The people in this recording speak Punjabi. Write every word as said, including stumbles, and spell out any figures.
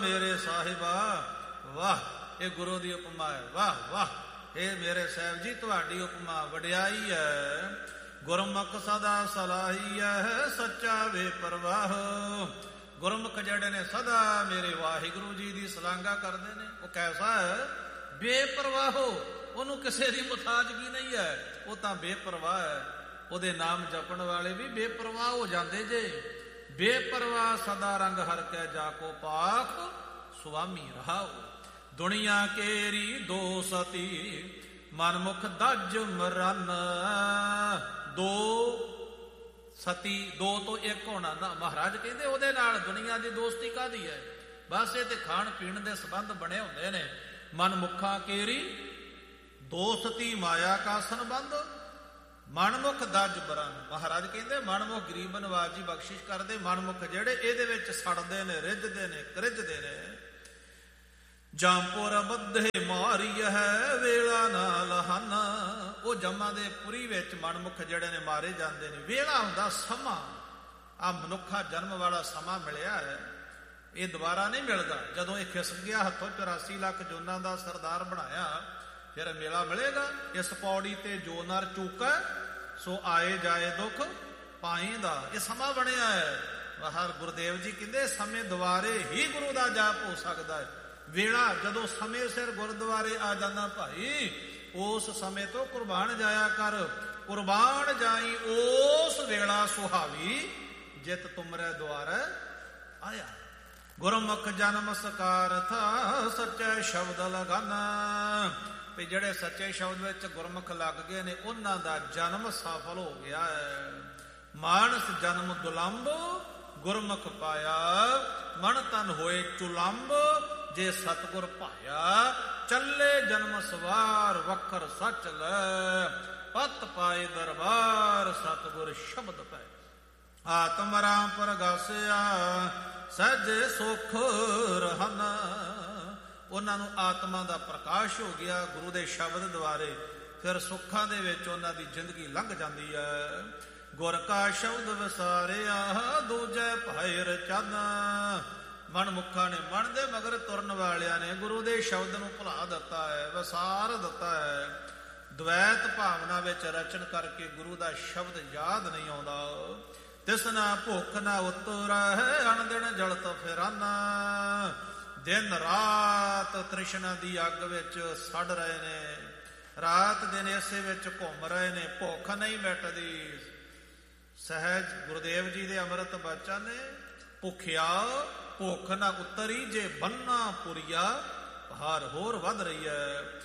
ਮੇਰੇ ਸਾਹਿਬਾ। ਵਾਹ, ਇਹ ਗੁਰੂ ਦੀ ਉਪਮਾ ਹੈ। ਵਾਹ ਵਾਹ, ਇਹ ਮੇਰੇ ਸਾਹਿਬ ਜੀ ਤੁਹਾਡੀ ਉਪਮਾ ਵਡਿਆਈ ਹੈ। ਗੁਰਮੁਖ ਸਦਾ ਸਲਾਹੀ ਹੈ, ਸੱਚਾ ਬੇਪਰਵਾਹ। ਗੁਰਮੁਖ ਜਿਹੜੇ ਨੇ ਸਦਾ ਮੇਰੇ ਵਾਹਿਗੁਰੂ ਜੀ ਦੀ ਸਲਾਘਾ ਕਰਦੇ ਨੇ। ਉਹ ਕੈਸਾ ਹੈ? ਬੇਪਰਵਾਹੋ। ਉਹਨੂੰ ਕਿਸੇ ਦੀ ਮੁਤਾਜਗੀ ਨਹੀਂ ਹੈ, ਉਹ ਤਾਂ ਬੇਪਰਵਾਹ ਹੈ। ਉਹਦੇ ਨਾਮ ਜਪਣ ਵਾਲੇ ਵੀ ਬੇਪਰਵਾਹ ਹੋ ਜਾਂਦੇ ਜੇ। ਬੇਪਰਵਾਹ ਸਦਾ ਰੰਗ ਹਰ ਕੈ ਜਾ ਕੋ ਪਾਖ, ਸੁਆਮੀ ਰਹਾਓ। ਦੁਨੀਆ ਕੇਰੀ ਦੋ ਸਤੀ, ਮਨਮੁਖ ਦਜ ਮਰਨ। ਦੋ ਸਤੀ, ਦੋ ਤੋਂ ਇੱਕ ਹੋਣਾ ਨਾ। ਮਹਾਰਾਜ ਕਹਿੰਦੇ ਉਹਦੇ ਨਾਲ ਦੁਨੀਆ ਦੀ ਦੋਸਤੀ ਕਾਹਦੀ ਹੈ? ਬਸ ਇਹ ਤੇ ਖਾਣ ਪੀਣ ਦੇ ਸੰਬੰਧ ਬਣੇ ਹੁੰਦੇ ਨੇ। ਮਨਮੁਖਾਂ ਕੇਰੀ ਦੋ ਸਤੀ, ਮਾਇਆ ਕਾ ਸੰਬੰਧ। ਮਨਮੁਖ ਦਜ ਬਰਨ। ਮਹਾਰਾਜ ਕਹਿੰਦੇ ਮਨਮੁਖ ਗਰੀਬ ਨਵਾਜ ਜੀ ਬਖਸ਼ਿਸ਼ ਕਰਦੇ। ਮਨਮੁਖ ਜਿਹੜੇ ਇਹਦੇ ਵਿੱਚ ਸੜਦੇ ਨੇ, ਰਿੱਝਦੇ ਨੇ, ਕਰਿੱਝਦੇ ਨੇ। ਜੰਪੁਰ ਬੱਧੇ ਮਾਰੀ ਹੈ, ਵੇਲਾ ਨਾਲ ਹਨ। ਉਹ ਜਮਾਂ ਦੇ ਪੁਰੀ ਵਿੱਚ ਮਨਮੁਖ ਜਿਹੜੇ ਨੇ ਮਾਰੇ ਜਾਂਦੇ ਨੇ। ਵੇਲਾ ਹੁੰਦਾ ਸਮਾਂ। ਆ ਮਨੁੱਖਾ ਜਨਮ ਵਾਲਾ ਸਮਾਂ ਮਿਲਿਆ ਹੈ, ਇਹ ਦੁਬਾਰਾ ਨਹੀਂ ਮਿਲਦਾ। ਜਦੋਂ ਇਹ ਖਿਸਕ ਗਿਆ ਹੱਥੋਂ ਚੁਰਾਸੀ ਲੱਖ ਜੋਨਾਂ ਦਾ ਸਰਦਾਰ ਬਣਾਇਆ, ਫਿਰ ਮੇਲਾ ਮਿਲੇਗਾ। ਇਸ ਪੌੜੀ ਤੇ ਜੋ ਨਰ ਚੂਕੈ, ਸੋ ਆਏ ਜਾਏ ਦੁੱਖ ਪਾਏਂਦਾ। ਇਹ ਸਮਾਂ ਬਣਿਆ ਹੈ। ਮਹਾਰਾਜ ਗੁਰਦੇਵ ਜੀ ਕਹਿੰਦੇ ਸਮੇਂ ਦੁਆਰੇ ਹੀ ਗੁਰੂ ਦਾ ਜਾਪ ਹੋ ਸਕਦਾ ਹੈ। ਵੇਲਾ ਜਦੋਂ ਸਮੇਂ ਸਿਰ ਗੁਰਦੁਆਰੇ ਆ ਜਾਂਦਾ ਭਾਈ, ਉਸ ਸਮੇਂ ਤੋਂ ਕੁਰਬਾਨ ਜਾਇਆ ਕਰ। ਕੁਰਬਾਨ ਜਾਈ ਉਸ ਵੇਲਾ ਸੁਹਾਵੀ, ਜਿਤ ਤੁਮਰੇ ਦੁਆਰੇ ਆਇਆ। ਗੁਰਮੁਖ ਜਨਮ ਸਕਾਰਥ, ਸੱਚੇ ਸ਼ਬਦ ਲਗਾਨਾ। ਵੀ ਜਿਹੜੇ ਸੱਚੇ ਸ਼ਬਦ ਵਿੱਚ ਗੁਰਮੁਖ ਲੱਗ ਗਏ ਨੇ, ਉਹਨਾਂ ਦਾ ਜਨਮ ਸਫਲ ਹੋ ਗਿਆ ਹੈ। ਮਾਨਸ ਜਨਮ ਦੁਲੰਭ, ਗੁਰਮੁਖ ਪਾਇਆ। ਮਨ ਤਨ ਹੋਏ ਚੁਲੰਭ, ਜੇ ਸਤਿਗੁਰ ਭਾਇਆ। ਚੱਲੇ ਜਨਮ ਸਵਾਰ, ਵਖਰ ਸੱਚ ਲੈ। ਪਤ ਪਾਏ ਦਰਬਾਰ, ਸਤਿਗੁਰ ਸ਼ਬਦ ਪੈ। ਆਤਮ ਰਾਮ ਪ੍ਰਗਾਸਿਆ, ਸਹਿਜੇ ਸੁਖ ਰਹਨ। ਉਹਨਾਂ ਨੂੰ ਆਤਮਾ ਦਾ ਪ੍ਰਕਾਸ਼ ਹੋ ਗਿਆ ਗੁਰੂ ਦੇ ਸ਼ਬਦ ਦੁਆਰੇ। ਫਿਰ ਸੁੱਖਾਂ ਦੇ ਵਿੱਚ ਉਹਨਾਂ ਦੀ ਜ਼ਿੰਦਗੀ ਲੰਘ ਜਾਂਦੀ ਹੈ। ਗੁਰ ਕਾ ਸ਼ਬਦ ਵਿਸਾਰਿਆ, ਦੂਜੇ ਭਾਇ ਰਚਨ। ਮਨਮੁੱਖਾਂ ਨੇ, ਮਨ ਦੇ ਮਗਰ ਤੁਰਨ ਵਾਲਿਆਂ ਨੇ ਗੁਰੂ ਦੇ ਸ਼ਬਦ ਨੂੰ ਭੁਲਾ ਦਿੱਤਾ ਹੈ, ਵਿਸਾਰ ਦਿੱਤਾ ਹੈ। ਦਵੈਤ ਭਾਵਨਾ ਵਿੱਚ ਰਚਨ ਕਰਕੇ ਗੁਰੂ ਦਾ ਸ਼ਬਦ ਯਾਦ ਨਹੀਂ ਆਉਂਦਾ। ਤਿਸਨਾ ਭੁੱਖ ਨਾ ਉਤਰੈ, ਅਣਦਿਨ ਜਲਤ ਫਿਰਾਨਾ। ਦਿਨ ਰਾਤ ਤ੍ਰਿਸ਼ਨਾ ਦੀ ਅੱਗ ਵਿੱਚ ਸੜ ਰਹੇ ਨੇ, ਰਾਤ ਦਿਨ ਇਸੇ ਵਿੱਚ ਘੁੰਮ ਰਹੇ ਨੇ। ਭੁੱਖ ਨਹੀਂ ਮਿਟਦੀ। ਸਹਿਜ ਗੁਰਦੇਵ ਜੀ ਦੇ ਅੰਮ੍ਰਿਤ ਬਚਨ ਨੇ, ਭੁੱਖਿਆ ਭੁੱਖ ਨਾ ਉਤਰੀ, ਜੇ ਬੰਨਾ ਪੁਰੀਆ, ਭਾਰ ਹੋਰ ਵੱਧ ਰਹੀ ਹੈ।